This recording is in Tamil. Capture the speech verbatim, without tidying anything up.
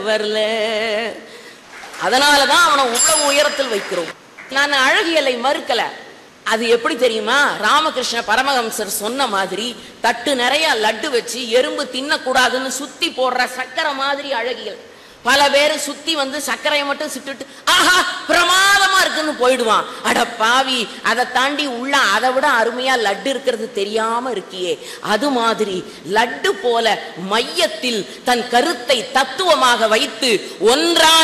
வரல. அதனாலதான் அவனை உலக உயரத்தில் வைக்கிறோம். நான் அழகியலை மறுக்கல. அது எப்படி தெரியுமா? ராமகிருஷ்ண பரமஹம்சர் சொன்ன மாதிரி தட்டு நிறைய லட்டு வச்சு எறும்பு தின்னக்கூடாதுன்னு சுத்தி போடுற சக்கரை மாதிரி அழகியல். பல பேரு சுத்தி வந்து சர்க்கரையை மட்டும் சுட்டுட்டு ஆஹா பிரமாதமா இருக்குன்னு போயிடுவான். அட பாவி, அதை தாண்டி உள்ள அதை விட அருமையா லட்டு இருக்கிறது தெரியாம இருக்கியே. அது மாதிரி லட்டு போல மையத்தில் தன் கருத்தை தத்துவமாக வைத்து ஒன்றான